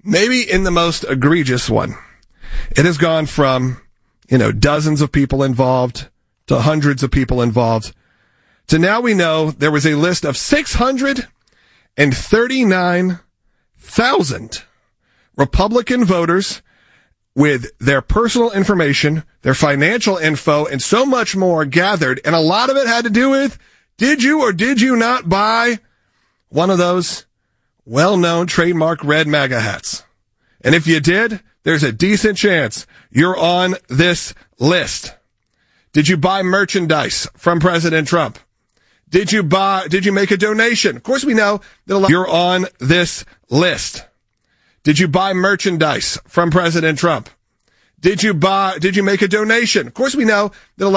maybe in the most egregious one. It has gone from, dozens of people involved to hundreds of people involved to now we know there was a list of 639,000 Republican voters with their personal information, their financial info, and so much more gathered. And a lot of it had to do with, did you or did you not buy one of those well-known trademark red MAGA hats? And if you did, there's a decent chance you're on this list. Did you buy merchandise from President Trump? Did you make a donation? Of course we know that you're on this list. Did you buy merchandise from President Trump? Did you make a donation? Of course we know that